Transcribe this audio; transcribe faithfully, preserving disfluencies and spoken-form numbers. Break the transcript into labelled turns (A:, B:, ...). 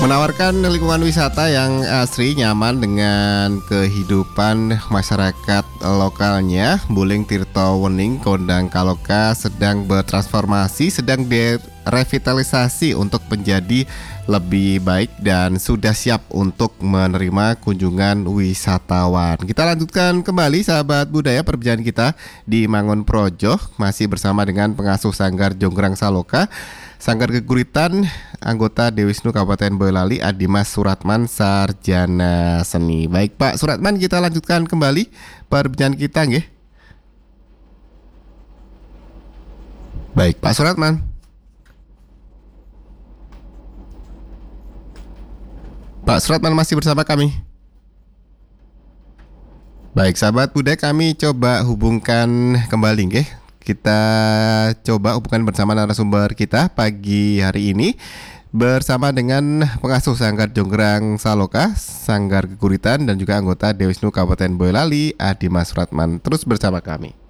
A: Menawarkan lingkungan wisata yang asri, nyaman dengan kehidupan masyarakat lokalnya. Buling Tirto Wening Kondang Kaloka sedang bertransformasi, sedang direvitalisasi untuk menjadi lebih baik dan sudah siap untuk menerima kunjungan wisatawan. Kita lanjutkan kembali sahabat budaya perbincangan kita di Mangun Projo, masih bersama dengan pengasuh Sanggar Jonggrang Saloka, Sanggar Geguritan, anggota Dewisnu Kabupaten Boyolali, Adimas Suratman, Sarjana Seni. Baik Pak Suratman, kita lanjutkan kembali perbincangan kita nggih. Baik Pak Suratman. Pak Suratman masih bersama kami? Baik sahabat budaya, kami coba hubungkan kembali nggih. Kita coba hubungan bersama narasumber kita pagi hari ini bersama dengan pengasuh Sanggar Jonggrang Saloka, Sanggar Geguritan dan juga anggota Dewisnu Kabupaten Boyolali, Adimas Suratman. Terus bersama kami.